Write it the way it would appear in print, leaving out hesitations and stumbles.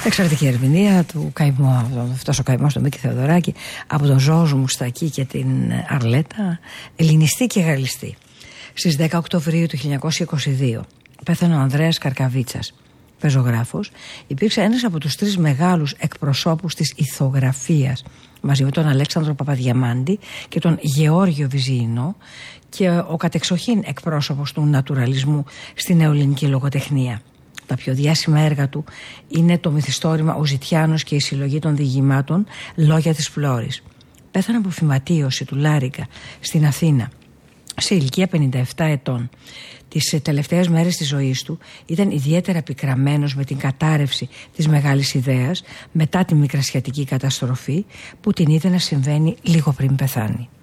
Εξαιρετική ερμηνεία του καημού, αυτός ο καημός του Μίκη Θεοδωράκη, από τον Ζώζο Μουστακή και την Αρλέτα, ελληνιστή και γαλλιστή. Στις 10 Οκτωβρίου του 1922 πέθανε ο Ανδρέας Καρκαβίτσας, πεζογράφος. Υπήρξε ένας από τους τρεις μεγάλους εκπροσώπους της ηθογραφίας, μαζί με τον Αλέξανδρο Παπαδιαμάντη και τον Γεώργιο Βυζιεινό, και ο κατεξοχήν εκπρόσωπος του νατουραλισμού στην νεοελληνική λογοτεχνία. Τα πιο διάσημα έργα του είναι το μυθιστόρημα «Ο Ζητιάνος και η συλλογή των διηγημάτων Λόγια της Φλόρης». Πέθανε από φυματίωση του Λάρικα στην Αθήνα σε ηλικία 57 ετών. Τις τελευταίες μέρες της ζωής του ήταν ιδιαίτερα πικραμένος με την κατάρρευση της μεγάλης ιδέας μετά τη μικρασιατική καταστροφή που την είδε να συμβαίνει λίγο πριν πεθάνει.